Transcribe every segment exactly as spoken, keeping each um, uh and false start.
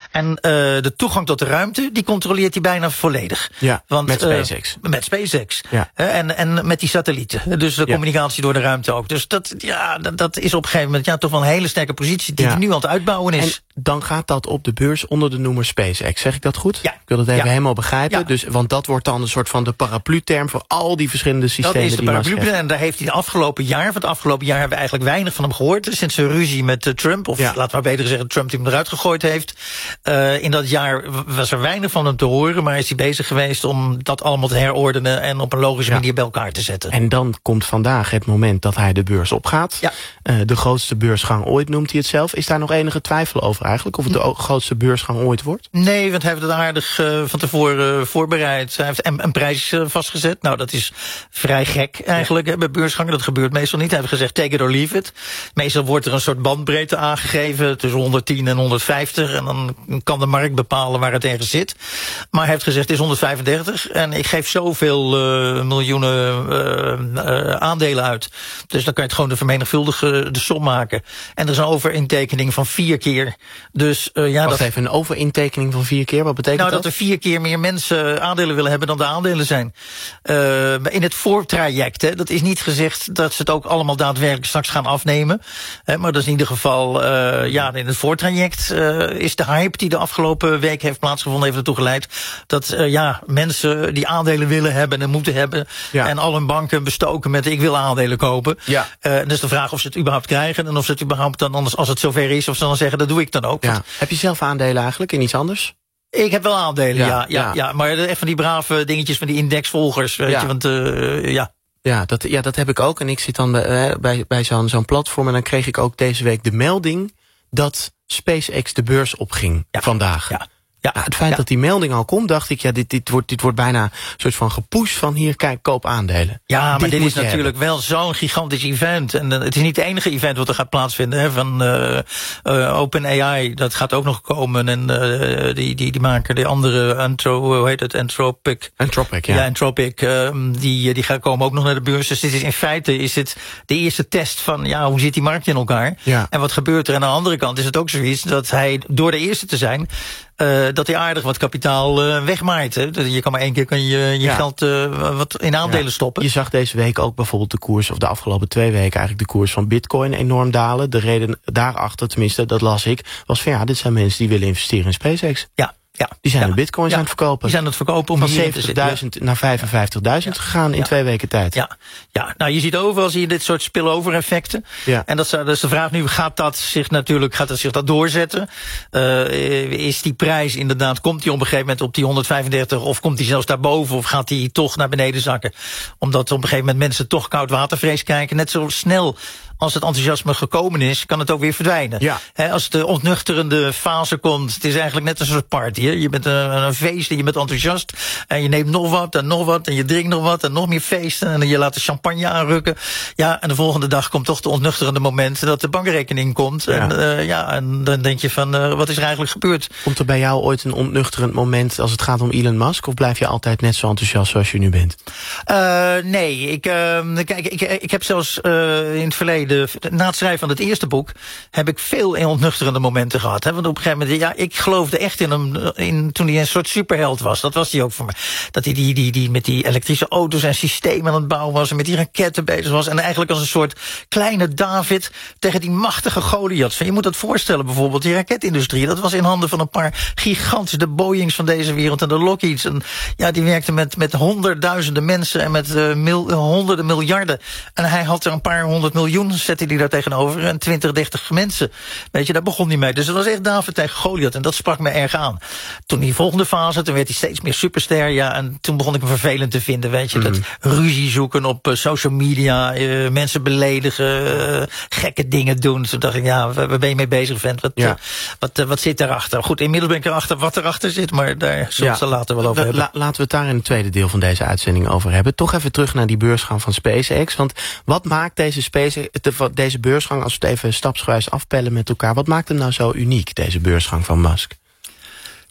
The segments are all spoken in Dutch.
En uh, de toegang tot de ruimte, die controleert hij bijna volledig. Ja, Want, met SpaceX. Uh, met SpaceX. Ja. Uh, en, en met die satellieten. Dus de ja. communicatie door de ruimte ook. Dus dat, ja, dat, dat is op een gegeven moment ja, toch wel een hele sterke positie die ja. hij nu aan het uitbouwen is. En dan gaat dat op de beurs onder de noemer SpaceX. Zeg ik dat goed? Ja. Ik wil dat even ja. helemaal begrijpen. Ja. Dus, want dat wordt dan een soort van de paraplu-term voor al die verschillende systemen. Dat is de die paraplu. En daar heeft hij de afgelopen jaar, van het afgelopen jaar hebben we eigenlijk weinig van hem gehoord. Sinds zijn ruzie met uh, Trump, of ja. laten we beter zeggen Trump die hem eruit gegooid heeft. Uh, in dat jaar was er weinig van hem te horen, maar is hij bezig geweest om dat allemaal te herordenen en op een logische ja. manier bij elkaar te zetten. En dan komt vandaag het moment dat hij de beurs opgaat. Ja. Uh, de grootste beursgang ooit noemt hij het zelf. Is daar nog enige twijfel over eigenlijk? Of het de grootste beursgang ooit wordt? Nee, want hij heeft het aardig uh, van tevoren uh, voorbereid. Hij heeft een, een prijs uh, vastgezet. Nou, dat is vrij gek eigenlijk ja. hè, bij beursgangen. Dat gebeurt meestal niet. Hij heeft gezegd, take it or leave it. Meestal wordt er een soort bandbreedte aangegeven tussen honderdtien en honderdvijftig. En dan kan de markt bepalen waar het ergens zit. Maar hij heeft gezegd, het is honderdvijfendertig. En ik geef zoveel uh, miljoenen uh, uh, aandelen uit. Dus dan kan je het gewoon de vermenigvuldige de som maken. En er is een overintekening van vier keer. Dus uh, ja, Wacht dat even, een overintekening van vier keer? Wat betekent nou, dat? dat er vier keer meer mensen aandelen willen hebben dan de aandelen zijn. Uh, in het voortraject, hè, dat is niet gezegd dat ze het ook allemaal daadwerkelijk straks gaan afnemen. Hè, maar dat is in ieder geval, uh, ja, in het voortraject uh, is de hype die de afgelopen week heeft plaatsgevonden, heeft ertoe geleid dat uh, ja, mensen die aandelen willen hebben en moeten hebben, ja. en al hun banken bestoken met ik wil aandelen kopen. Ja. Uh, dus de vraag of ze het überhaupt krijgen en of ze het überhaupt dan anders, als het zover is, of ze dan zeggen dat doe ik dan ook. Ja. Heb je zelf aandelen eigenlijk in iets anders? Ik heb wel aandelen, ja. ja, ja, ja. ja. Maar echt van die brave dingetjes van die indexvolgers, weet ja. je, want uh, ja. Ja dat, ja, dat heb ik ook. En ik zit dan bij, bij, bij zo'n zo'n platform en dan kreeg ik ook deze week de melding dat SpaceX de beurs opging ja. vandaag. Ja. Ja, nou, het feit ja. dat die melding al komt, dacht ik, ja, dit, dit, wordt, dit wordt bijna een soort van gepush van hier, kijk, koop aandelen. Ja, maar dit, dit is natuurlijk hebben. wel zo'n gigantisch event. En uh, het is niet het enige event wat er gaat plaatsvinden. Hè, van uh, uh, OpenAI, dat gaat ook nog komen. En uh, die, die, die maken de andere, Antro, hoe heet het, Anthropic. Anthropic, ja. Ja, Anthropic, uh, die, die gaan komen ook nog naar de beurs. Dus dit is in feite is het de eerste test van, ja, hoe zit die markt in elkaar? Ja. En wat gebeurt er? En aan de andere kant is het ook zoiets dat hij, door de eerste te zijn, Uh, dat hij aardig wat kapitaal uh, wegmaait. Hè? Je kan maar één keer kan je, je ja. geld uh, wat in aandelen ja. stoppen. Je zag deze week ook bijvoorbeeld de koers, of de afgelopen twee weken eigenlijk de koers van Bitcoin enorm dalen. De reden daarachter, tenminste, dat las ik, was van ja, dit zijn mensen die willen investeren in SpaceX. Ja. Ja, die zijn ja, de bitcoins ja, aan het verkopen. Die zijn het verkopen om van zeventigduizend naar vijfenvijftigduizend ja, gegaan in ja, twee weken tijd. Ja, ja, nou je ziet overal zie je dit soort spillover effecten. Ja. En dat is, dat is de vraag nu, gaat dat zich natuurlijk gaat dat zich dat doorzetten? Uh, is die prijs inderdaad, komt die op een gegeven moment op die honderdvijfendertig of komt die zelfs daarboven of gaat die toch naar beneden zakken? Omdat op een gegeven moment mensen toch koudwatervrees kijken. Net zo snel als het enthousiasme gekomen is, kan het ook weer verdwijnen. Ja. He, als de ontnuchterende fase komt, het is eigenlijk net een soort party. He. Je bent een, een feest en je bent enthousiast. En je neemt nog wat en nog wat en je drinkt nog wat en nog meer feesten. En je laat de champagne aanrukken. Ja, en de volgende dag komt toch de ontnuchterende moment dat de bankrekening komt. Ja. En, uh, ja, en dan denk je van, uh, wat is er eigenlijk gebeurd? Komt er bij jou ooit een ontnuchterend moment als het gaat om Elon Musk? Of blijf je altijd net zo enthousiast zoals je nu bent? Uh, nee, ik, uh, kijk, ik, ik heb zelfs uh, in het verleden, na het schrijven van het eerste boek, heb ik veel ontnuchterende momenten gehad. Hè? Want op een gegeven moment, ja, ik geloofde echt in hem in, toen hij een soort superheld was. Dat was hij ook voor mij. Dat hij die, die, die met die elektrische auto's en systemen aan het bouwen was en met die raketten bezig was. En eigenlijk als een soort kleine David tegen die machtige Goliaths. Je moet dat voorstellen, bijvoorbeeld die raketindustrie. Dat was in handen van een paar gigantische, de Boeings van deze wereld en de Lockheeds. En ja, die werkten met, met honderdduizenden mensen en met uh, mil, honderden miljarden. En hij had er een paar honderd miljoen, zette hij daar tegenover, en twintig, dertig mensen. Weet je, daar begon hij mee. Dus dat was echt David tegen Goliath. En dat sprak me erg aan. Toen die volgende fase, toen werd hij steeds meer superster. Ja, en toen begon ik me vervelend te vinden. Weet je, mm. dat ruzie zoeken op uh, social media, uh, mensen beledigen, uh, gekke dingen doen. Toen dacht ik, ja, waar ben je mee bezig, vent? Wat, ja. uh, wat, uh, wat zit daarachter? Goed, inmiddels ben ik erachter wat erachter zit, maar daar zullen we ja. later wel over we, hebben. La, laten we het daar in het tweede deel van deze uitzending over hebben. Toch even terug naar die beursgang van SpaceX. Want wat maakt deze, Space, de, deze beursgang, als we het even stapsgewijs afpellen met elkaar, wat maakt hem nou zo uniek, deze beursgang van Musk?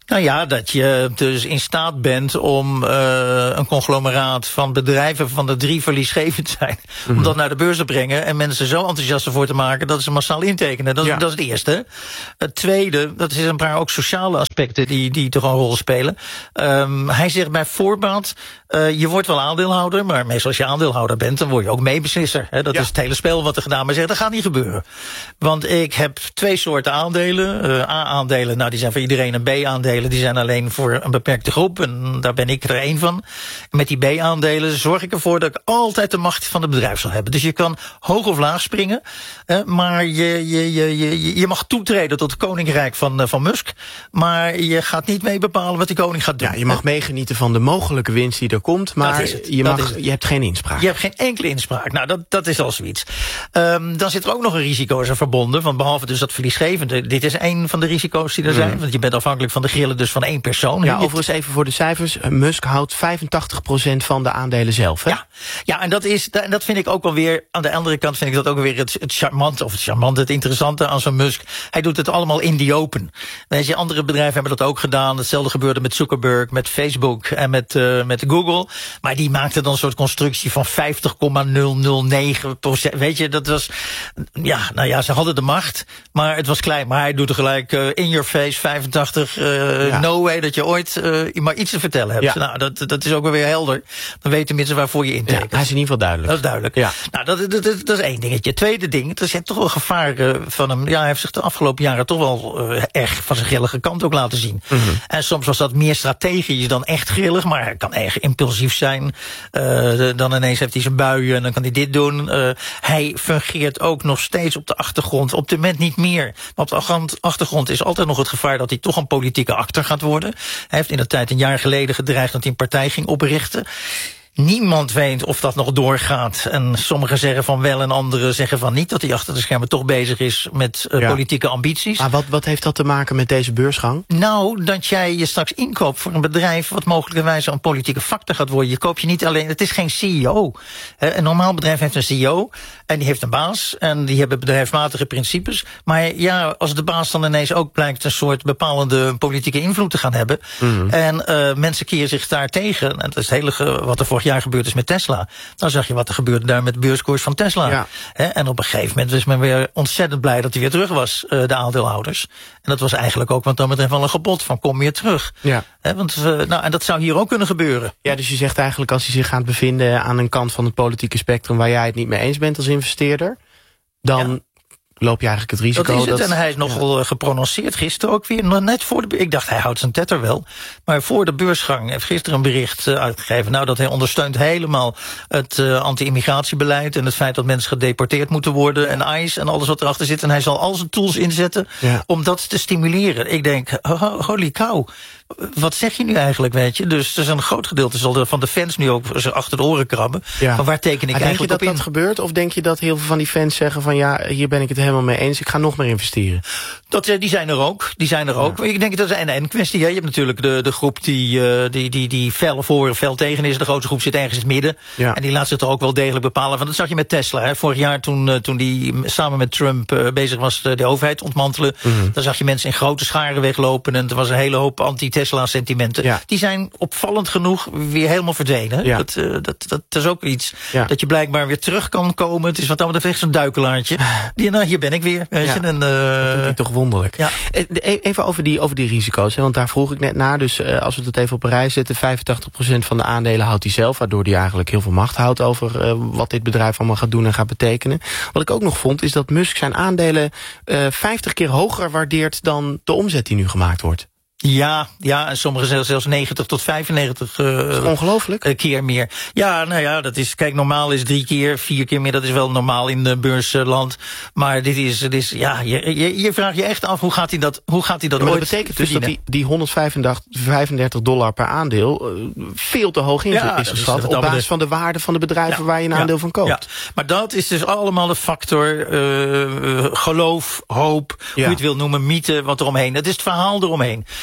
Nou ja, dat je dus in staat bent om uh, een conglomeraat van bedrijven van de drie verliesgevend zijn, mm-hmm. om dat naar de beurs te brengen en mensen zo enthousiast ervoor te maken dat ze massaal intekenen. Dat, ja. dat is het eerste. Het tweede, dat is een paar ook sociale aspecten die, die toch een rol spelen. Um, hij zegt bij voorbaat, uh, je wordt wel aandeelhouder, maar meestal als je aandeelhouder bent, dan word je ook meebeslisser. Hè? Dat ja. is het hele spel wat er gedaan. Maar zegt, dat gaat niet gebeuren. Want ik heb twee soorten aandelen. Uh, A-aandelen, nou die zijn voor iedereen, en B-aandelen, die zijn alleen voor een beperkte groep. En daar ben ik er één van. Met die B-aandelen zorg ik ervoor dat ik altijd de macht van het bedrijf zal hebben. Dus je kan hoog of laag springen, uh, maar je, je, je, je, je mag toetreden tot het koninkrijk van, uh, van Musk. Maar je gaat niet mee bepalen wat die koning gaat doen. Ja, je mag meegenieten van de mogelijke winst die er komt, maar je, mag, je hebt geen inspraak. Je hebt geen enkele inspraak. Nou, dat, dat is al zoiets. Um, dan zit er ook nog een risico aan verbonden, want behalve dus dat verliesgevende, dit is één van de risico's die er zijn, mm. want je bent afhankelijk van de grillen dus van één persoon. Ja, overigens even voor de cijfers, Musk houdt vijfentachtig procent van de aandelen zelf, hè? Ja, ja, en dat is, en dat vind ik ook wel weer, aan de andere kant vind ik dat ook weer het, het charmante, of het charmante, het interessante aan zo'n Musk. Hij doet het allemaal in die open. Weet je, andere bedrijven hebben dat ook gedaan. Hetzelfde gebeurde met Zuckerberg, met Facebook en met, uh, met Google. Maar die maakte dan een soort constructie van vijftig komma nul nul negen procent. Weet je, dat was, ja, nou ja, ze hadden de macht, maar het was klein. Maar hij doet er gelijk uh, in your face, vijfentachtig, uh, ja. no way dat je ooit uh, maar iets te vertellen hebt. Ja. Nou, dat, dat is ook wel weer helder. Dan weet je tenminste waarvoor je intekent. Ja, hij is in ieder geval duidelijk. Dat is duidelijk. Ja. Nou, dat, dat, dat, dat is één dingetje. Tweede ding, er zit toch wel gevaar uh, van hem. Ja, hij heeft zich de afgelopen jaren toch wel uh, erg van zijn grillige kant ook laten zien. Mm-hmm. En soms was dat meer strategisch dan echt grillig, maar hij kan erg impulsief zijn. Uh, de, dan ineens heeft hij zijn buien en dan kan hij dit doen. Uh, hij fungeert ook nog steeds op de achtergrond. Op dit moment niet meer. Maar op de achtergrond is altijd nog het gevaar dat hij toch een politieke actor gaat worden. Hij heeft in de tijd een jaar geleden gedreigd dat hij een partij ging oprichten. Niemand weet of dat nog doorgaat. En sommigen zeggen van wel en anderen zeggen van niet, dat hij achter de schermen toch bezig is met uh, ja. politieke ambities. Maar wat, wat heeft dat te maken met deze beursgang? Nou, dat jij je straks inkoopt voor een bedrijf wat mogelijkerwijs een politieke factor gaat worden. Je koopt je niet alleen, het is geen C E O. Een normaal bedrijf heeft een C E O en die heeft een baas en die hebben bedrijfsmatige principes. Maar ja, als de baas dan ineens ook blijkt een soort bepalende politieke invloed te gaan hebben, mm-hmm. en uh, mensen keren zich daar tegen, en dat is het hele wat er vorig jaar gebeurd is met Tesla. Dan zag je wat er gebeurde daar met de beurskoers van Tesla. Ja. He, en op een gegeven moment is men weer ontzettend blij dat hij weer terug was, uh, de aandeelhouders. En dat was eigenlijk ook wat dan betreft wel een gebod van kom weer terug. Ja. He, want, uh, nou, en dat zou hier ook kunnen gebeuren. Ja, dus je zegt eigenlijk als hij zich gaat bevinden aan een kant van het politieke spectrum waar jij het niet mee eens bent als investeerder, dan ja. loop je eigenlijk het risico. Dat is het, dat, en hij is nogal ja. geprononceerd gisteren ook weer. Net voor de, ik dacht, hij houdt zijn tetter wel. Maar voor de beursgang heeft gisteren een bericht uh, uitgegeven. Nou, dat hij ondersteunt helemaal het uh, anti-immigratiebeleid en het feit dat mensen gedeporteerd moeten worden en ICE en alles wat erachter zit. En hij zal al zijn tools inzetten ja. om dat te stimuleren. Ik denk, holy cow. Wat zeg je nu eigenlijk, weet je? Dus er is een groot gedeelte zal van de fans nu ook zich achter de oren krabben. Ja. Van waar teken ik maar eigenlijk denk je dat op in? dat gebeurt? Of denk je dat heel veel van die fans zeggen van ja, hier ben ik het helemaal mee eens, ik ga nog meer investeren? Dat, die zijn er ook. Die zijn er ja. ook. Ik denk dat is een en kwestie. Je hebt natuurlijk de, de groep die, uh, die, die, die fel voor, fel tegen is. De grootste groep zit ergens in het midden. Ja. En die laat zich er ook wel degelijk bepalen. Want dat zag je met Tesla. Hè. Vorig jaar toen, uh, toen die samen met Trump uh, bezig was de, de overheid ontmantelen. Mm-hmm. Dan zag je mensen in grote scharen weglopen. En er was een hele hoop anti-Tesla sentimenten. Ja. Die zijn opvallend genoeg weer helemaal verdwenen. Ja. Dat, uh, dat, dat, dat is ook iets ja. dat je blijkbaar weer terug kan komen. Het is wat dan betreft echt zo'n duikelaartje. Die, nou, hier ben ik weer. Weet ja. je, en, uh, dat is toch wonderlijk. Ja. Even over die, over die risico's, hè, want daar vroeg ik net naar. Dus uh, als we het even op een rij zetten, vijfentachtig procent van de aandelen houdt hij zelf, waardoor hij eigenlijk heel veel macht houdt over uh, wat dit bedrijf allemaal gaat doen en gaat betekenen. Wat ik ook nog vond, is dat Musk zijn aandelen uh, vijftig keer hoger waardeert dan de omzet die nu gemaakt wordt. Ja, ja, en sommigen zelfs negentig tot vijfennegentig uh, ongelooflijk. Uh, keer meer. Ja, nou ja, dat is, kijk, normaal is drie keer, vier keer meer, dat is wel normaal in de beursland. Maar dit is, dit is ja, je, je, je vraagt je echt af, hoe gaat hij dat, hoe gaat hij dat ja, maar ooit dat betekent dus dat die, die honderdvijfendertig dollar per aandeel uh, veel te hoog in ja, is geschat, op basis van de waarde van de bedrijven ja, waar je een ja, aandeel van koopt. Ja. Maar dat is dus allemaal de factor uh, geloof, hoop, ja. hoe je het wil noemen, mythe, wat eromheen. Het is het verhaal eromheen.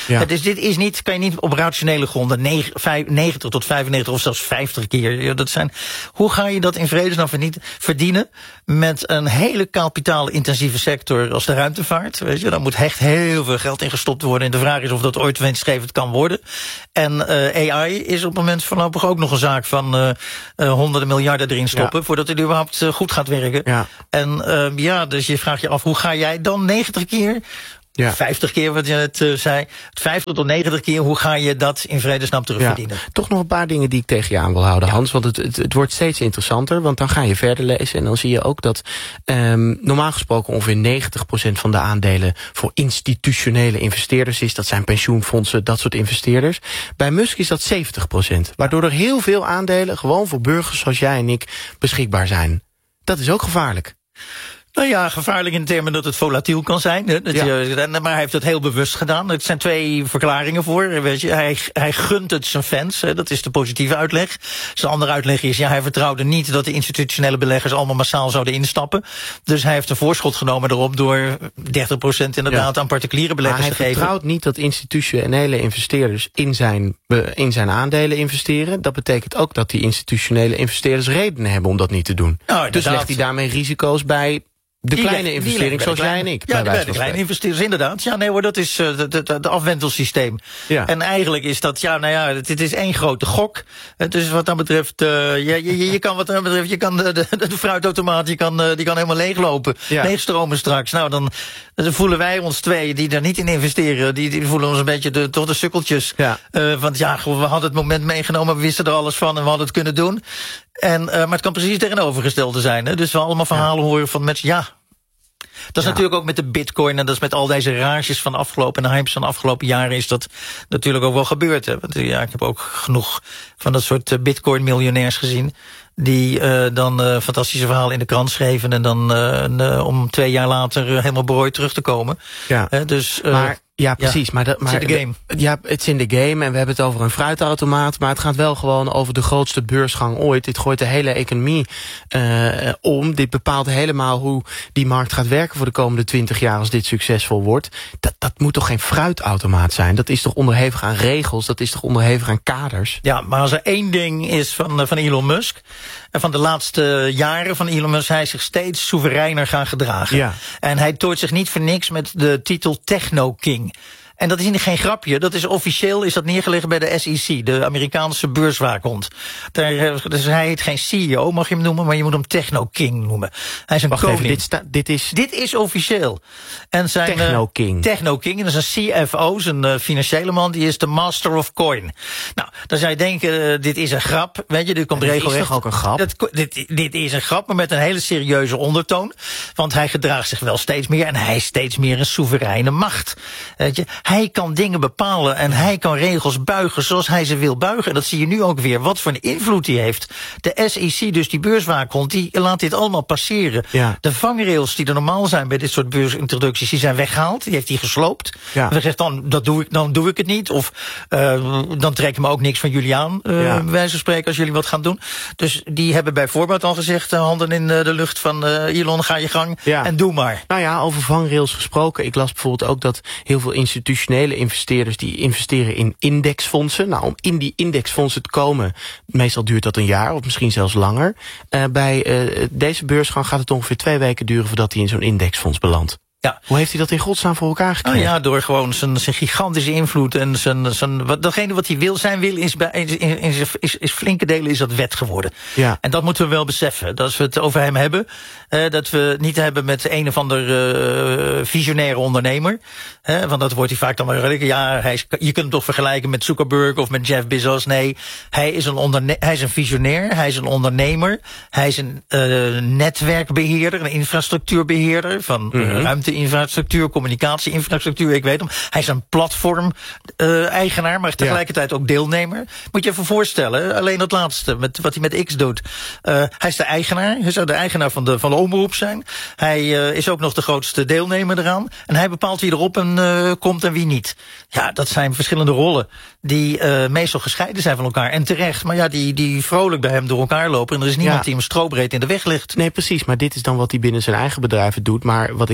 Ja. Het is, dit is niet, kan je niet op rationele gronden negentig tot vijfennegentig of zelfs vijftig keer. Dat zijn, hoe ga je dat in vredesnaam verdienen met een hele kapitaalintensieve sector als de ruimtevaart? Weet je, daar moet echt heel veel geld in gestopt worden. En de vraag is of dat ooit winstgevend kan worden. En uh, A I is op het moment voorlopig ook nog een zaak van uh, uh, honderden miljarden erin stoppen, ja, voordat het überhaupt uh, goed gaat werken. Ja. En uh, ja, dus je vraagt je af, hoe ga jij dan negentig keer... Ja. vijftig keer wat je net uh, zei. vijftig tot negentig keer, hoe ga je dat in vredesnaam terugverdienen? Ja, toch nog een paar dingen die ik tegen je aan wil houden, ja. Hans. Want het, het, het wordt steeds interessanter. Want dan ga je verder lezen. En dan zie je ook dat um, normaal gesproken ongeveer negentig procent van de aandelen voor institutionele investeerders is. Dat zijn pensioenfondsen, dat soort investeerders. Bij Musk is dat zeventig procent. Waardoor er heel veel aandelen gewoon voor burgers zoals jij en ik beschikbaar zijn. Dat is ook gevaarlijk. Nou ja, gevaarlijk in de termen dat het volatiel kan zijn. Hè? Dat ja. je, maar hij heeft het heel bewust gedaan. Er zijn twee verklaringen voor. Weet je, hij, hij gunt het zijn fans. Hè? Dat is de positieve uitleg. Zijn andere uitleg is, ja, hij vertrouwde niet dat de institutionele beleggers allemaal massaal zouden instappen. Dus hij heeft een voorschot genomen erop door dertig procent inderdaad ja. aan particuliere beleggers te geven. Maar hij vertrouwt niet dat institutionele investeerders in zijn, in zijn aandelen investeren. Dat betekent ook dat die institutionele investeerders redenen hebben om dat niet te doen. Nou, dus legt hij daarmee risico's bij de die kleine investering, zoals jij en ik. Ja, bij de, de kleine investeerders, inderdaad. Ja, nee hoor, dat is uh, het de, de afwentelsysteem. Ja. En eigenlijk is dat, ja, nou ja, dit is één grote gok. Dus wat dat betreft, uh, je, je, je kan wat dat betreft, je kan de, de, de fruitautomaat, die kan, uh, die kan helemaal leeglopen. Ja. Leegstromen straks. Nou, dan, dan voelen wij ons twee, die daar niet in investeren, die, die voelen ons een beetje de, toch de sukkeltjes. Ja. Uh, want ja, we hadden het moment meegenomen, we wisten er alles van en we hadden het kunnen doen. En, uh, maar het kan precies tegenovergestelde zijn. Hè? Dus we allemaal verhalen ja. horen van mensen, ja. Dat is ja. natuurlijk ook met de bitcoin en dat is met al deze rages van de afgelopen en de hypes van de afgelopen jaren is dat natuurlijk ook wel gebeurd. Hè? Want ja, ik heb ook genoeg van dat soort bitcoin miljonairs gezien die uh, dan uh, fantastische verhalen in de krant schreven en dan uh, uh, om twee jaar later uh, helemaal berooid terug te komen. Ja. Uh, dus, uh, maar ja, precies. Ja, maar dat, maar het is in de game. Ja, het is in de game en we hebben het over een fruitautomaat, maar het gaat wel gewoon over de grootste beursgang ooit. Dit gooit de hele economie uh, om. Dit bepaalt helemaal hoe die markt gaat werken voor de komende twintig jaar als dit succesvol wordt. Dat, dat moet toch geen fruitautomaat zijn? Dat is toch onderhevig aan regels? Dat is toch onderhevig aan kaders? Ja, maar als er één ding is van, van Elon Musk en van de laatste jaren van Elon Musk, hij is zich steeds soevereiner gaan gedragen. Ja. En hij toort zich niet voor niks met de titel Techno King. En dat is geen grapje, dat is officieel is dat neergelegd bij de S E C, de Amerikaanse beurswaakhond. Daar, dus hij heet geen C E O, mag je hem noemen, maar je moet hem Techno King noemen. Hij is een Wacht koning. Even, dit, sta, dit, is... dit is officieel. En zijn, Techno King. Uh, Techno King, dat is een C F O, een uh, financiële man, die is de Master of Coin. Nou, dan zou je denken, uh, dit is een grap, weet je, dit komt regelrecht. Dit is toch ook een grap? Dat, dit, dit is een grap, maar met een hele serieuze ondertoon. Want hij gedraagt zich wel steeds meer en hij is steeds meer een soevereine macht. Weet je, hij kan dingen bepalen en hij kan regels buigen zoals hij ze wil buigen. En dat zie je nu ook weer, wat voor een invloed hij heeft. De S E C, dus die beurswaakhond, die laat dit allemaal passeren. Ja. De vangrails die er normaal zijn bij dit soort beursintroducties, die zijn weggehaald. Die heeft hij gesloopt. Ja. En hij zegt dan, dat doe ik, dan doe ik het niet. Of uh, dan trek ik me ook niks van jullie aan, uh, ja. bij wijze van spreken, als jullie wat gaan doen. Dus die hebben bij voorbaat al gezegd, uh, handen in uh, de lucht van uh, Elon, ga je gang ja. en doe maar. Nou ja, over vangrails gesproken. Ik las bijvoorbeeld ook dat heel veel institutionele investeerders die investeren in indexfondsen. Nou, om in die indexfondsen te komen, meestal duurt dat een jaar of misschien zelfs langer. Uh, bij uh, deze beursgang gaat het ongeveer twee weken duren voordat hij in zo'n indexfonds belandt. Ja. Hoe heeft hij dat in godsnaam voor elkaar gekregen? Nou ja, door gewoon zijn, zijn gigantische invloed en zijn, zijn wat, datgene wat hij wil zijn wil is bij is, is, is, is flinke delen is dat wet geworden. Ja. En dat moeten we wel beseffen. Dat als we het over hem hebben, eh, dat we het niet hebben met een of ander uh, visionaire ondernemer. Hè, want dat wordt hij vaak dan maar ja, hij is, je kunt hem toch vergelijken met Zuckerberg of met Jeff Bezos. Nee, hij is een onderne- hij is een visionair, hij is een ondernemer, hij is een uh, netwerkbeheerder, een infrastructuurbeheerder van mm-hmm. ruimte. Infrastructuur, communicatie-infrastructuur, ik weet hem. Hij is een platform-eigenaar, uh, maar tegelijkertijd ja. ook deelnemer. Moet je even voorstellen, alleen dat laatste, met wat hij met X doet. Uh, hij is de eigenaar, hij zou de eigenaar van de, van de omroep zijn. Hij uh, is ook nog de grootste deelnemer eraan. En hij bepaalt wie erop en, uh, komt en wie niet. Ja, dat zijn verschillende rollen die uh, meestal gescheiden zijn van elkaar. En terecht, maar ja, die, die vrolijk bij hem door elkaar lopen. En er is niemand ja. die hem strobreed in de weg ligt. Nee, precies, maar dit is dan wat hij binnen zijn eigen bedrijven doet. Maar wat ik net zeg,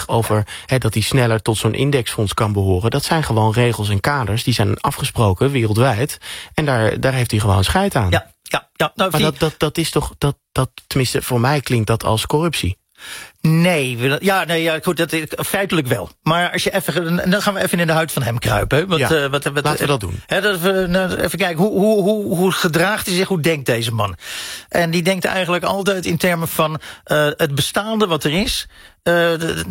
zeg over he, dat hij sneller tot zo'n indexfonds kan behoren. Dat zijn gewoon regels en kaders, die zijn afgesproken wereldwijd. En daar, daar heeft hij gewoon scheid aan. Ja, ja, ja. Nou, maar die... dat, dat, dat is toch, dat, dat, tenminste voor mij klinkt dat als corruptie. Nee, ja, nee, ja, goed, dat, feitelijk wel. Maar als je even, dan gaan we even in de huid van hem kruipen. Want, ja, uh, wat, wat, laten we dat doen. Hè, dat we, nou, even kijken, hoe, hoe, hoe, hoe gedraagt hij zich, hoe denkt deze man? En die denkt eigenlijk altijd in termen van uh, het bestaande wat er is, uh,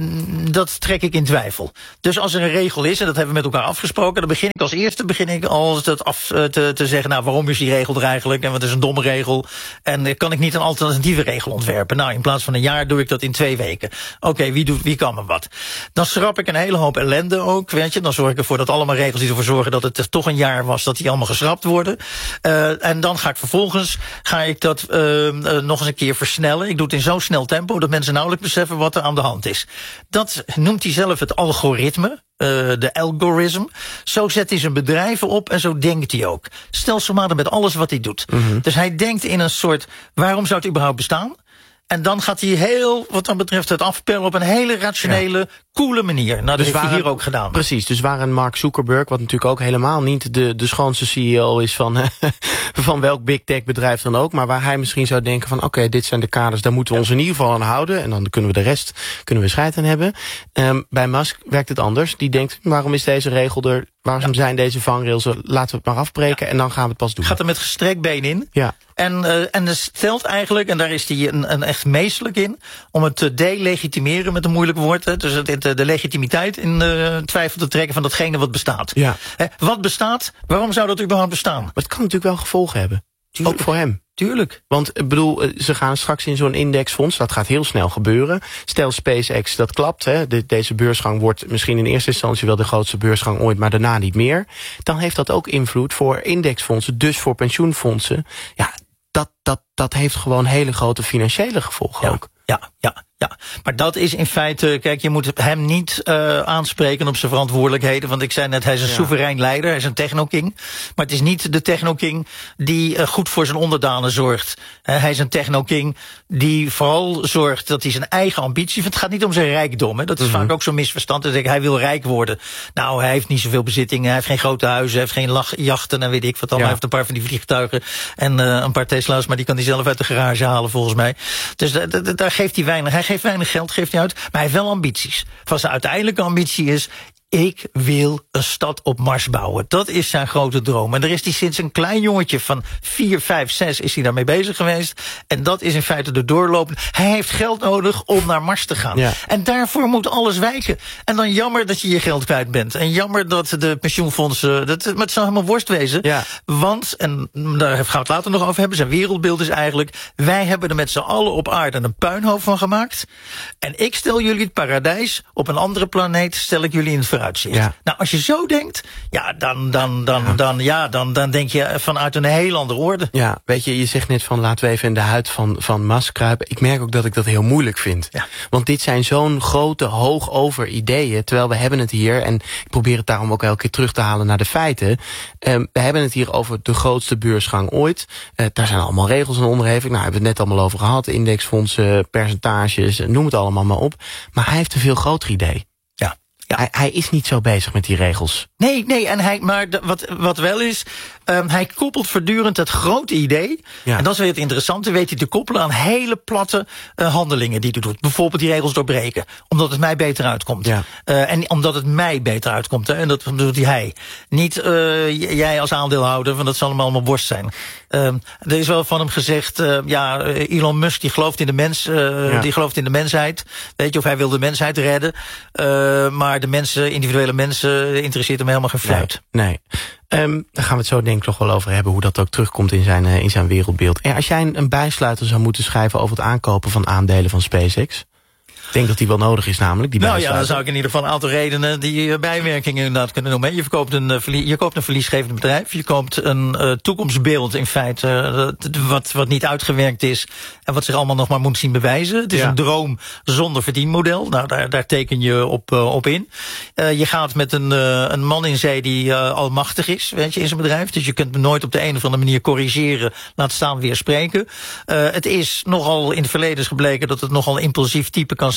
dat trek ik in twijfel. Dus als er een regel is, en dat hebben we met elkaar afgesproken, dan begin ik als eerste begin ik al het af te, te zeggen, nou, waarom is die regel er eigenlijk? En wat is een domme regel? En kan ik niet een alternatieve regel ontwerpen? Nou, in plaats van een jaar doe ik dat in twee weken. Oké, okay, wie, doet, wie kan me wat? Dan schrap ik een hele hoop ellende ook, weet je. Dan zorg ik ervoor dat allemaal regels die ervoor zorgen dat het toch een jaar was, dat die allemaal geschrapt worden. Uh, en dan ga ik vervolgens, ga ik dat uh, uh, nog eens een keer versnellen. Ik doe het in zo'n snel tempo dat mensen nauwelijks beseffen wat er aan de hand is. Dat noemt hij zelf het algoritme. Uh, de algoritme. Zo zet hij zijn bedrijven op en zo denkt hij ook. Stelselmatig met alles wat hij doet. Mm-hmm. Dus hij denkt in een soort, waarom zou het überhaupt bestaan? En dan gaat hij heel, wat dan betreft, het afpellen op een hele rationele, ja. coole manier. Nou, dat dus heeft hij hier ook gedaan. Precies, dus waar een Mark Zuckerberg, wat natuurlijk ook helemaal niet de, de schoonste C E O is van, van welk big tech bedrijf dan ook, maar waar hij misschien zou denken van, oké, okay, dit zijn de kaders, daar moeten we ja. ons in ieder geval aan houden. En dan kunnen we de rest, kunnen we scheid aan hebben. Um, bij Musk werkt het anders. Die denkt, waarom is deze regel er? Waarom ja. zijn deze vangrails? Laten we het maar afbreken ja. en dan gaan we het pas doen. Gaat er met gestrekt been in. Ja. En, uh, en het stelt eigenlijk, en daar is hij een, een echt meesterlijk in, om het te delegitimeren met een moeilijk woord. Hè, dus het, de legitimiteit in uh, twijfel te trekken van datgene wat bestaat. Ja. Hè, wat bestaat? Waarom zou dat überhaupt bestaan? Maar het kan natuurlijk wel gevolgen hebben. Tuurlijk. Ook voor hem. Tuurlijk. Want ik bedoel, ze gaan straks in zo'n indexfonds, dat gaat heel snel gebeuren. Stel SpaceX, dat klapt, hè, de, deze beursgang wordt misschien in eerste instantie wel de grootste beursgang ooit, maar daarna niet meer. Dan heeft dat ook invloed voor indexfondsen, dus voor pensioenfondsen. Ja, dat, dat, dat heeft gewoon hele grote financiële gevolgen ja, ook. Ja, ja. Ja, maar dat is in feite, kijk, je moet hem niet uh, aanspreken op zijn verantwoordelijkheden. Want ik zei net, hij is een ja. soeverein leider, hij is een technoking. Maar het is niet de technoking die uh, goed voor zijn onderdanen zorgt. Uh, hij is een technoking die vooral zorgt dat hij zijn eigen ambitie... Het gaat niet om zijn rijkdom, hè. Dat is mm-hmm. vaak ook zo'n misverstand. Dat ik, hij wil rijk worden. Nou, hij heeft niet zoveel bezittingen, hij heeft geen grote huizen, hij heeft geen lach, jachten en weet ik wat dan. Ja. Hij heeft een paar van die vliegtuigen en uh, een paar Tesla's, maar die kan hij zelf uit de garage halen volgens mij. Dus d- d- daar geeft hij weinig. Hij geeft weinig geld, geeft hij uit, maar hij heeft wel ambities. Van zijn uiteindelijke ambitie is, ik wil een stad op Mars bouwen. Dat is zijn grote droom. En daar is hij sinds een klein jongetje van vier, vijf, zes is hij daarmee bezig geweest. En dat is in feite de doorlopen. Hij heeft geld nodig om naar Mars te gaan. Ja. En daarvoor moet alles wijken. En dan jammer dat je je geld kwijt bent. En jammer dat de pensioenfondsen, dat, maar het zou helemaal worst wezen. Ja. Want, en daar gaan we het later nog over hebben, zijn wereldbeeld is eigenlijk, wij hebben er met z'n allen op aarde een puinhoop van gemaakt. En ik stel jullie het paradijs op een andere planeet, stel ik jullie in het vooruitzicht. Ja. Nou, als je zo denkt, ja, dan, dan, dan, ja. Dan, ja, dan, dan denk je vanuit een heel andere orde. Ja, weet je, je zegt net van laten we even in de huid van, van Musk kruipen. Ik merk ook dat ik dat heel moeilijk vind. Ja. Want dit zijn zo'n grote, hoog over ideeën, terwijl we hebben het hier, en ik probeer het daarom ook elke keer terug te halen naar de feiten. Um, we hebben het hier over de grootste beursgang ooit. Uh, daar zijn allemaal regels aan onderhevig. Nou, hebben we het net allemaal over gehad. Indexfondsen, percentages, noem het allemaal maar op. Maar hij heeft een veel groter idee. Ja. Ja. Hij, hij is niet zo bezig met die regels. Nee, nee, en hij, maar de, wat, wat wel is, um, hij koppelt voortdurend het grote idee. Ja. En dat is weer het interessante, weet hij te koppelen aan hele platte uh, handelingen die hij doet. Bijvoorbeeld die regels doorbreken, omdat het mij beter uitkomt. Ja. Uh, en omdat het mij beter uitkomt, hè, en dat doet hij. Niet uh, jij als aandeelhouder, want dat zal hem allemaal worst zijn. Um, er is wel van hem gezegd, uh, ja, Elon Musk die gelooft in de mens, uh, ja. die gelooft in de mensheid. Weet je, of hij wil de mensheid redden. Uh, maar de mensen, individuele mensen, interesseert hem helemaal geen fluit. Nee. nee. Um, daar gaan we het zo denk ik nog wel over hebben, hoe dat ook terugkomt in zijn, uh, in zijn wereldbeeld. En als jij een, een bijsluiter zou moeten schrijven over het aankopen van aandelen van SpaceX, ik denk dat die wel nodig is namelijk, die Nou ja, dan zou ik in ieder geval een aantal redenen die uh, bijwerkingen inderdaad kunnen noemen. Je, verkoopt een, uh, verlie- je koopt een verliesgevend bedrijf, je koopt een uh, toekomstbeeld in feite, uh, wat, wat niet uitgewerkt is en wat zich allemaal nog maar moet zien bewijzen. Het is ja. een droom zonder verdienmodel, nou daar, daar teken je op, uh, op in. Uh, je gaat met een, uh, een man in zee die uh, almachtig is, weet je, in zijn bedrijf, dus je kunt hem nooit op de een of andere manier corrigeren, laat staan weer spreken. Uh, het is nogal in het verleden is gebleken dat het nogal impulsief type kan zijn.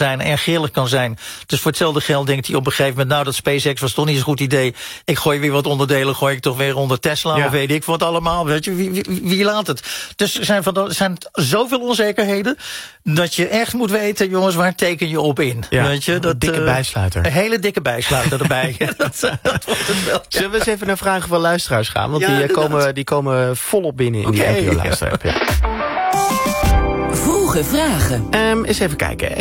zijn, erg grillig kan zijn. Dus voor hetzelfde geld denkt hij op een gegeven moment, nou, dat SpaceX was toch niet zo'n goed idee. Ik gooi weer wat onderdelen, gooi ik toch weer onder Tesla, ja. of weet ik wat allemaal. Weet je, wie, wie, wie laat het? Dus er zijn, van, er zijn zoveel onzekerheden dat je echt moet weten, jongens, waar teken je op in? Ja, weet je, dat, een dikke uh, bijsluiter. Een hele dikke bijsluiter erbij. dat, dat wordt het wel. Zullen we eens even naar vragen van luisteraars gaan? Want ja, die, komen, die komen volop binnen in okay, die N P O-luisteraar. Ja. Vroege vragen. Um, eens even kijken.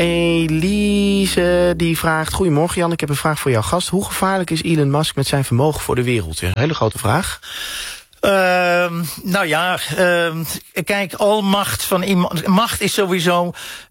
Elise die vraagt: Goedemorgen Jan, ik heb een vraag voor jouw gast. Hoe gevaarlijk is Elon Musk met zijn vermogen voor de wereld? Een hele grote vraag. Uh, nou ja, uh, kijk, al macht van iemand. Macht is sowieso.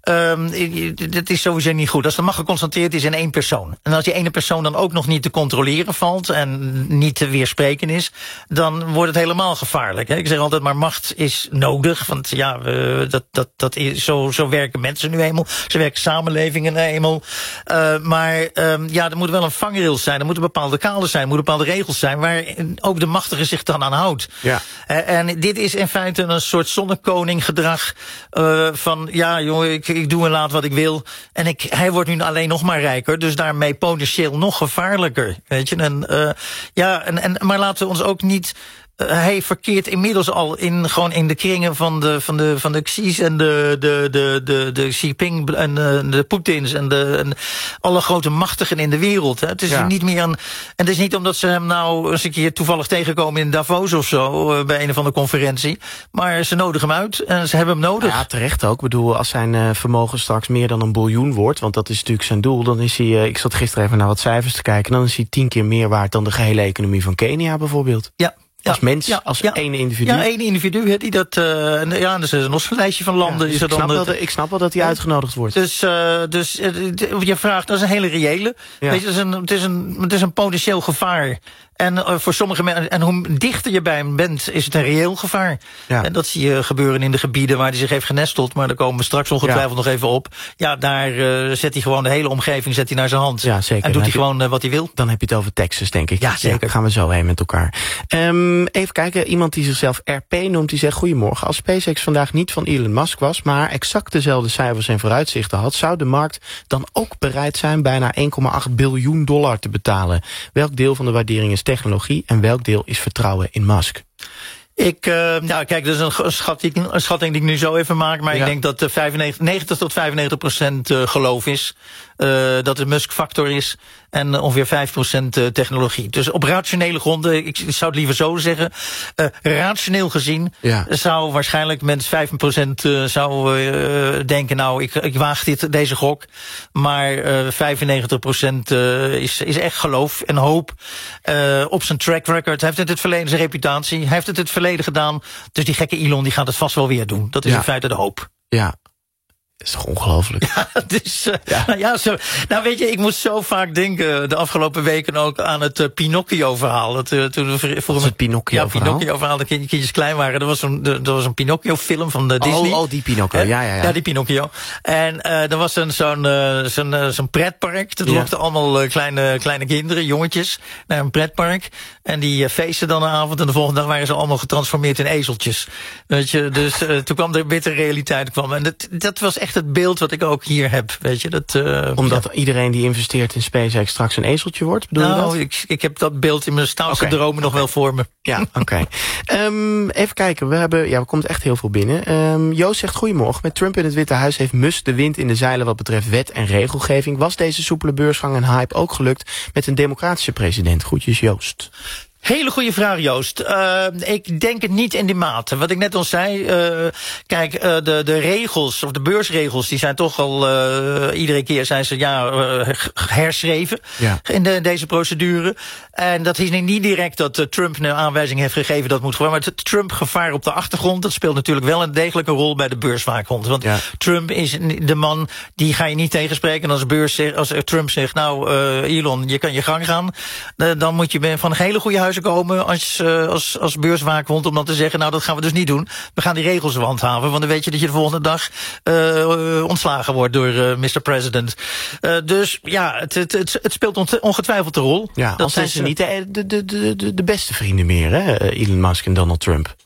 Uh, dat is sowieso niet goed. Als de macht geconcentreerd is in één persoon. En als die ene persoon dan ook nog niet te controleren valt en niet te weerspreken is, dan wordt het helemaal gevaarlijk. Hè? Ik zeg altijd, maar macht is nodig. Want ja, uh, dat, dat, dat is, zo, zo werken mensen nu eenmaal. Zo werken samenlevingen eenmaal. Uh, maar uh, ja, er moet wel een vangrail zijn. Er moeten bepaalde kaders zijn. Er moeten bepaalde regels zijn waar ook de machtige zich dan aan houdt. Ja. En dit is in feite een soort zonnekoning gedrag uh, van, ja jongen, ik, ik doe en laat wat ik wil. En ik, hij wordt nu alleen nog maar rijker, dus daarmee potentieel nog gevaarlijker. Weet je, en, uh, ja, en, en, maar laten we ons ook niet. Uh, hij verkeert inmiddels al in, gewoon in de kringen van de, van de, van de Xi's en de, de, de, de, de Xi Jinping en uh, de Poetins en, de, en alle grote machtigen in de wereld. Hè. Het is ja. niet meer een, en het is niet omdat ze hem nou eens een keer toevallig tegenkomen in Davos of zo, uh, bij een of andere conferentie. Maar ze nodigen hem uit en ze hebben hem nodig. Ja, terecht ook. Ik bedoel, als zijn uh, vermogen straks meer dan een biljoen wordt, want dat is natuurlijk zijn doel, dan is hij, uh, ik zat gisteren even naar wat cijfers te kijken, dan is hij tien keer meer waard dan de gehele economie van Kenia bijvoorbeeld. Ja. Als ja, mens, ja, als ja. één individu. Ja, één individu die dat. Uh, ja, er is nog een lijstje van landen. Ja, dus is ik, dan snap de, wel dat, ik snap wel dat hij ja. uitgenodigd wordt. Dus, uh, dus uh, je vraagt, dat is een hele reële. Ja. Weet je, het, is een, het, is een, het is een potentieel gevaar. En uh, voor sommige mensen, en hoe dichter je bij hem bent, is het een reëel gevaar. Ja. En dat zie je gebeuren in de gebieden waar hij zich heeft genesteld. Maar daar komen we straks ongetwijfeld ja. nog even op. Ja, daar uh, zet hij gewoon de hele omgeving zet hij naar zijn hand. Ja, zeker. En doet hij gewoon uh, wat hij wil. Dan heb je het over Texas, denk ik. Ja, zeker. Ja, gaan we zo heen met elkaar. Um, even kijken, iemand die zichzelf R P noemt, die zegt: Goedemorgen, als SpaceX vandaag niet van Elon Musk was, maar exact dezelfde cijfers en vooruitzichten had, zou de markt dan ook bereid zijn bijna één komma acht biljoen dollar te betalen? Welk deel van de waardering is technologie en welk deel is vertrouwen in Musk? Ik, uh, nou kijk, dat is een schatting, een schatting die ik nu zo even maak, maar ja. ik denk dat uh, vijfennegentig, negentig tot vijfennegentig procent uh, geloof is. Uh, dat het Musk-factor is en uh, ongeveer vijf procent uh, technologie. Dus op rationele gronden, ik zou het liever zo zeggen, uh, rationeel gezien ja. zou waarschijnlijk mensen vijf procent uh, zou uh, denken, nou, ik, ik waag dit, deze gok. Maar uh, vijfennegentig procent uh, is, is echt geloof en hoop uh, op zijn track record. Hij heeft het het verleden, zijn reputatie, hij heeft het het verleden gedaan. Dus die gekke Elon die gaat het vast wel weer doen. Dat is ja. in feite de hoop. Ja. Dat is toch ongelooflijk? Ja, dus, uh, ja. Nou, ja, zo, nou weet je, ik moest zo vaak denken de afgelopen weken ook aan het uh, Pinocchio-verhaal. Dat, uh, toen we voor het Pinocchio-verhaal? Ja, Pinocchio-verhaal, dat kindjes klein waren. Er was een, er was een Pinocchio-film van de Disney. Oh, oh die Pinocchio, ja, ja, ja. Ja, die Pinocchio. En uh, er was een, zo'n, uh, zo'n, uh, zo'n pretpark. Dat lokte ja. allemaal uh, kleine, kleine kinderen, jongetjes, naar een pretpark. En die uh, feesten dan een avond en de volgende dag waren ze allemaal getransformeerd in ezeltjes. Weet je, dus uh, toen kwam de bittere realiteit kwam. En dat, dat was echt het beeld wat ik ook hier heb, weet je. Dat, uh, Omdat ja. iedereen die investeert in SpaceX straks een ezeltje wordt, bedoel nou, je dat? Ik, ik heb dat beeld in mijn stoutste okay. dromen nog okay. wel voor me. Ja, oké. Okay. um, even kijken, we hebben, ja, er komt echt heel veel binnen. Um, Joost zegt: Goedemorgen, met Trump in het Witte Huis heeft Musk de wind in de zeilen wat betreft wet en regelgeving. Was deze soepele beursgang en hype ook gelukt met een democratische president? Groetjes, Joost. Hele goede vraag, Joost. Uh, ik denk het niet in die mate. Wat ik net al zei, uh, kijk, uh, de, de regels, of de beursregels, die zijn toch al, uh, iedere keer zijn ze, ja, uh, herschreven ja. in de, deze procedure. En dat is niet direct dat uh, Trump een aanwijzing heeft gegeven dat moet gewoon. Maar het Trump-gevaar op de achtergrond, dat speelt natuurlijk wel een degelijke rol bij de beurswaakhond. Want ja. Trump is de man, die ga je niet tegenspreken. En als, beurs zegt, als Trump zegt, nou, uh, Elon, je kan je gang gaan, uh, dan moet je van een hele goede huis komen als, uh, als, als beurswaakhond om dan te zeggen, nou, dat gaan we dus niet doen. We gaan die regels handhaven, want dan weet je dat je de volgende dag uh, uh, ontslagen wordt door uh, mister President. Uh, dus ja, het, het, het, het speelt ongetwijfeld een rol. Ja, dat zijn ze niet de, de, de, de, de beste vrienden meer, hè, Elon Musk en Donald Trump.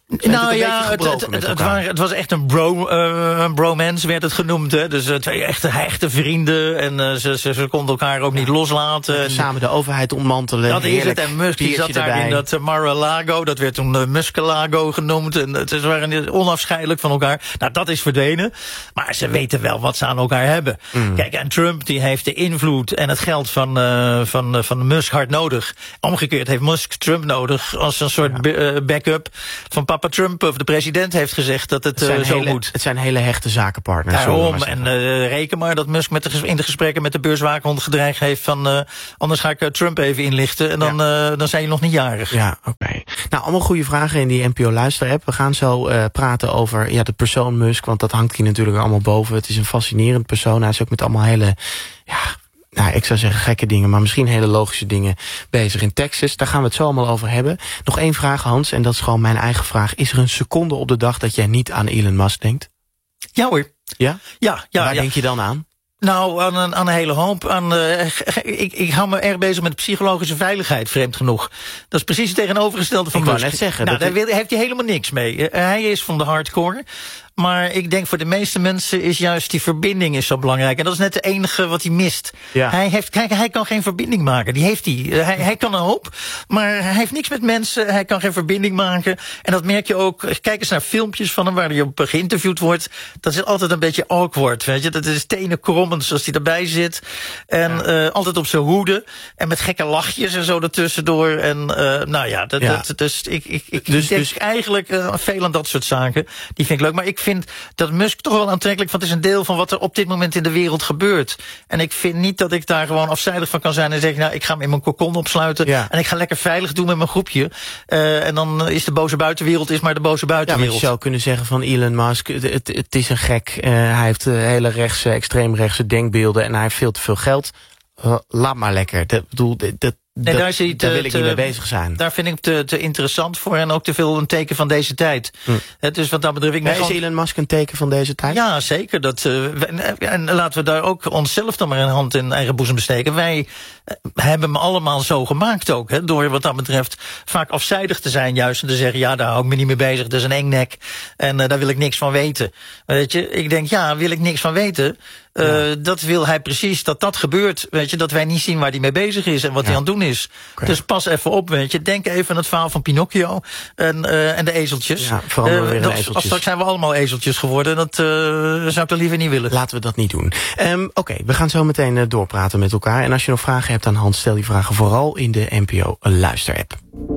Nou ja, het, het, het, het, waren, het was echt een, bro, uh, een bromance, werd het genoemd. Hè? Dus uh, twee echte hechte vrienden. En uh, ze, ze, ze konden elkaar ook niet loslaten. En samen de overheid ontmantelen. Dat is het. En Musk die zat daar in dat uh, Mar-a-Lago. Dat werd toen uh, Musk-a-Lago genoemd. En uh, ze waren onafscheidelijk van elkaar. Nou, dat is verdwenen. Maar ze weten wel wat ze aan elkaar hebben. Mm. Kijk, en Trump die heeft de invloed en het geld van, uh, van, uh, van Musk hard nodig. Omgekeerd heeft Musk Trump nodig als een soort ja. uh, backup van papa Trump, of de president heeft gezegd dat het, het uh, zo hele, moet. Het zijn hele hechte zakenpartners. Daarom, en uh, reken maar dat Musk met de, in de gesprekken met de beurswaakhond gedreigd heeft van uh, anders ga ik uh, Trump even inlichten en dan, ja. uh, dan zijn je nog niet jarig. Ja, oké. Okay. Nou, allemaal goede vragen in die N P O Luister-app. We gaan zo uh, praten over ja, de persoon Musk, want dat hangt hier natuurlijk allemaal boven. Het is een fascinerend persoon. Hij is ook met allemaal hele, ja, nou, ik zou zeggen gekke dingen, maar misschien hele logische dingen bezig in Texas. Daar gaan we het zo allemaal over hebben. Nog één vraag, Hans, en dat is gewoon mijn eigen vraag. Is er een seconde op de dag dat jij niet aan Elon Musk denkt? Ja hoor. Ja? Ja. ja Waar ja. denk je dan aan? Nou, aan een, aan een hele hoop. Aan, uh, ik, ik hou me erg bezig met psychologische veiligheid, vreemd genoeg. Dat is precies het tegenovergestelde van ik Musk. Ik wou net zeggen. Nou, dat daar heeft hij helemaal niks mee. Uh, hij is van de hardcore. Maar ik denk voor de meeste mensen is juist die verbinding is zo belangrijk. En dat is net het enige wat hij mist. Ja. Hij heeft, kijk, hij kan geen verbinding maken. Die heeft hij. Uh, hij. Hij kan een hoop, maar hij heeft niks met mensen. Hij kan geen verbinding maken. En dat merk je ook. Kijk eens naar filmpjes van hem waar hij op geïnterviewd wordt. Dat is altijd een beetje awkward, weet je. Dat is tenen krommend zoals hij erbij zit. En ja. uh, altijd op zijn hoede. En met gekke lachjes en zo ertussendoor. En uh, nou ja, dat, ja. dat, dus ik, ik, ik dus, denk dus eigenlijk uh, veel aan dat soort zaken. Die vind ik leuk. Maar ik vind dat Musk toch wel aantrekkelijk, want het is een deel van wat er op dit moment in de wereld gebeurt. En ik vind niet dat ik daar gewoon afzijdig van kan zijn en zeggen, nou, ik ga me in mijn kokon opsluiten ja. en ik ga lekker veilig doen met mijn groepje. Uh, en dan is de boze buitenwereld is maar de boze buitenwereld. Ja, maar je zou kunnen zeggen van Elon Musk, het, het, het is een gek. Uh, hij heeft uh, hele rechtse, extreemrechtse denkbeelden en hij heeft veel te veel geld. Uh, laat maar lekker. Dat bedoel, dat Nee, dat, daar, te, daar wil ik te, niet mee bezig zijn. Daar vind ik te, te interessant voor en ook te veel een teken van deze tijd. Hm. He, dus wat dat betreft... Ik nee, is gewoon... Elon Musk een teken van deze tijd? Ja, zeker. Dat, uh, en, en laten we daar ook onszelf dan maar een hand in eigen boezem steken. Wij uh, hebben hem allemaal zo gemaakt ook. He, door wat dat betreft vaak afzijdig te zijn juist. En te zeggen, ja, daar hou ik me niet mee bezig. Dat is een engnek. En uh, daar wil ik niks van weten. Weet je, ik denk, ja, wil ik niks van weten... Uh, ja. Dat wil hij precies, dat dat gebeurt. Weet je, dat wij niet zien waar hij mee bezig is en wat ja. hij aan het doen is. Okay. Dus pas even op, weet je. Denk even aan het verhaal van Pinocchio en, uh, en de ezeltjes. Ja, veranderen uh, weer dat, ezeltjes. Als straks zijn we allemaal ezeltjes geworden. Dat uh, zou ik dan liever niet willen. Laten we dat niet doen. Um, Oké, okay, we gaan zo meteen uh, doorpraten met elkaar. En als je nog vragen hebt aan Hans, stel die vragen vooral in de N P O Luister-app.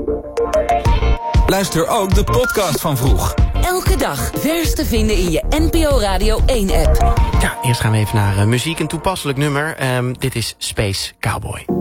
Luister ook de podcast van Vroeg. Elke dag vers te vinden in je N P O Radio één app. Ja, eerst gaan we even naar uh, muziek, een toepasselijk nummer. Um, dit is Space Cowboy.